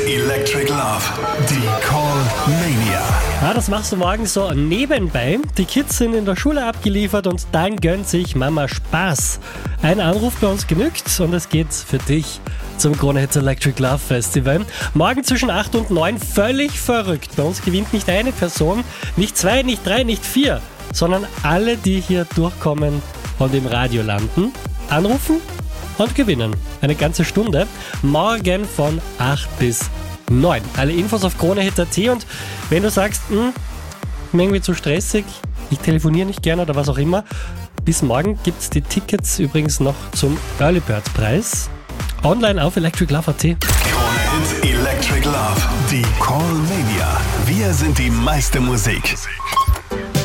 Electric Love, die Call Mania. Ja, das machst du morgens so nebenbei. Die Kids sind in der Schule abgeliefert und dann gönnt sich Mama Spaß. Ein Anruf bei uns genügt und es geht für dich zum Krone Hits Electric Love Festival. Morgen zwischen 8 und 9 völlig verrückt. Bei uns gewinnt nicht eine Person, nicht zwei, nicht drei, nicht vier, sondern alle, die hier durchkommen und im Radio landen, anrufen und gewinnen. Eine ganze Stunde. Morgen von 8 bis 9. Alle Infos auf KroneHits.at und wenn du sagst, mir irgendwie zu stressig, ich telefoniere nicht gerne oder was auch immer, bis morgen gibt es die Tickets übrigens noch zum Early Bird Preis. Online auf electriclove.at. KroneHits Electric Love, die Call Mania. Wir sind die meiste Musik.